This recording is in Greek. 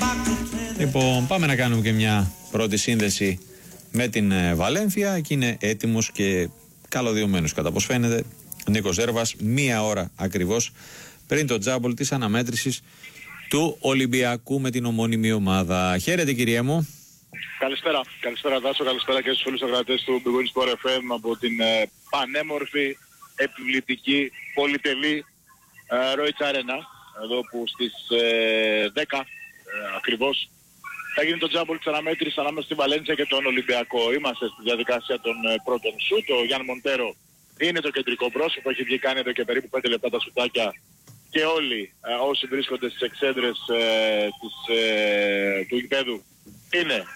Λοιπόν, πάμε να κάνουμε και μια πρώτη σύνδεση με την Βαλένθια. Εκεί είναι έτοιμος και καλωδιωμένος κατά πως φαίνεται Νίκος Ζέρβας, μία ώρα ακριβώς πριν το τζάμπολ της αναμέτρησης του Ολυμπιακού με την ομώνυμη ομάδα. Χαίρετε, κυρία μου. Καλησπέρα. Καλησπέρα, Τάσο. Καλησπέρα και στους φίλους ακροατές του Big Win Sport FM από την πανέμορφη, επιβλητική, πολυτελή Royce Arena, εδώ που στις 10 ακριβώς θα γίνει το τζάμπολ της αναμέτρησης ανάμεσα στην Βαλένθια και τον Ολυμπιακό. Είμαστε στη διαδικασία των πρώτων σουτ. Ο Γιάννη Μοντέρο είναι το κεντρικό πρόσωπο, έχει βγει κάνει εδώ και περίπου 5 λεπτά τα σουτάκια και όλοι όσοι βρίσκονται στις εξέδρες του γηπέδου είναι